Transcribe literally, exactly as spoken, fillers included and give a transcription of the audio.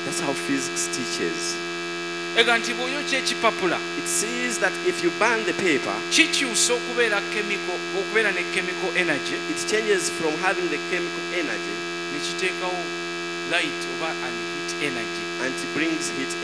That's how physics teaches. ega nti bw'oyokya ekipapula It says that if you burn the paper, kikyusa okubeera chemical okubeera ne chemical energy it changes from having the chemical energy ne kiteekawo light oba and heat energy and it brings heat